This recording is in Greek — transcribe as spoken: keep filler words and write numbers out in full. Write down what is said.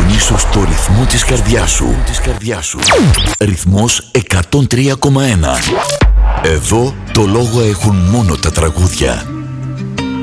Ξυπνήσου στο ρυθμό της καρδιάς σου. Της καρδιάς σου. Ρυθμός εκατόν τρία κόμμα ένα. Εδώ το λόγο έχουν μόνο τα τραγούδια.